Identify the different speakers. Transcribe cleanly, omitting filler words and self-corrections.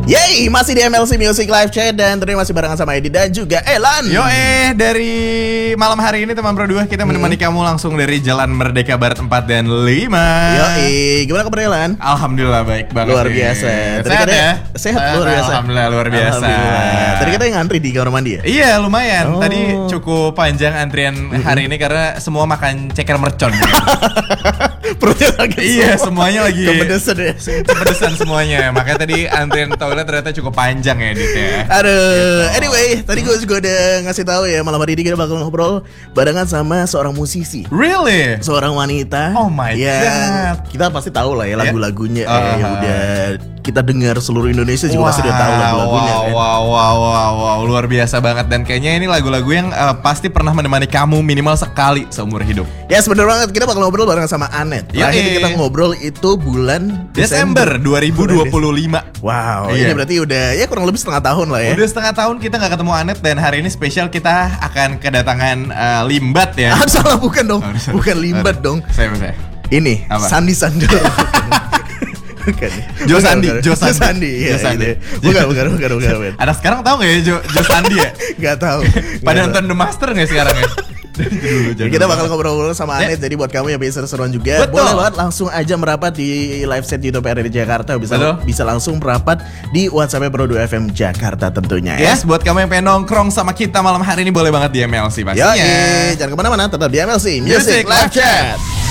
Speaker 1: Yeay, masih di MLC Music Live Chat dan ternyata masih barengan sama Edi dan juga Elan.
Speaker 2: Dari malam hari ini teman berdua kita menemani kamu langsung dari Jalan Merdeka Barat 4 dan 5.
Speaker 1: Gimana kabar Elan?
Speaker 2: Alhamdulillah baik banget.
Speaker 1: Luar biasa. Tadi
Speaker 2: Sehat ya?
Speaker 1: Sehat luar biasa.
Speaker 2: Alhamdulillah luar biasa.
Speaker 1: Alhamdulillah. Tadi kita ngantri di kamar mandi ya?
Speaker 2: Iya lumayan. Tadi cukup panjang antrian hari ini karena semua makan ceker mercon.
Speaker 1: Perutnya lagi.
Speaker 2: Iya semuanya lagi
Speaker 1: kepedesan ya.
Speaker 2: Kepedesan semuanya. Makanya tadi antrian toilet ternyata cukup panjang ya Dit ya.
Speaker 1: Aduh, anyway, tadi gue juga udah ngasih tahu ya malam hari ini kita bakal ngobrol barengan sama seorang musisi.
Speaker 2: Really?
Speaker 1: Seorang wanita.
Speaker 2: Oh my god.
Speaker 1: Kita pasti tahu lah ya lagu-lagunya yang udah kita dengar seluruh Indonesia juga pasti udah tahu lagu-lagunya kan.
Speaker 2: Wow, luar biasa banget dan kayaknya ini lagu-lagu yang pasti pernah menemani kamu minimal sekali seumur hidup.
Speaker 1: Ya bener banget, kita bakal ngobrol barengan sama Anet. Terakhir kita ngobrol itu bulan
Speaker 2: Desember 2025.
Speaker 1: Wow, ini berarti udah ya kurang lebih setengah tahun lah ya.
Speaker 2: Udah setengah tahun kita gak ketemu Anet dan hari ini spesial kita akan kedatangan Limbat ya.
Speaker 1: Salah bukan dong, bukan Limbat dong.
Speaker 2: Saya.
Speaker 1: Ini
Speaker 2: apa?
Speaker 1: Sandi Sandoro. Bukan.
Speaker 2: Jo Sandi.
Speaker 1: Bukan.
Speaker 2: Ada sekarang tahu nggak ya Jo Sandi ya?
Speaker 1: Gak tahu.
Speaker 2: Pada nonton The Master nggak sekarang ya?
Speaker 1: Kita bakal ngobrol-ngobrol sama Anet. Jadi buat kamu yang bisa seru-seruan juga,
Speaker 2: betul,
Speaker 1: boleh banget langsung aja merapat di live set YouTube RRI Jakarta. Bisa langsung merapat di WhatsApp Pro 2 FM Jakarta tentunya ya.
Speaker 2: Yes, buat kamu yang pengen nongkrong sama kita malam hari ini boleh banget di MLC pastinya.
Speaker 1: Jangan kemana-mana, tetap di MLC Music Live Chat.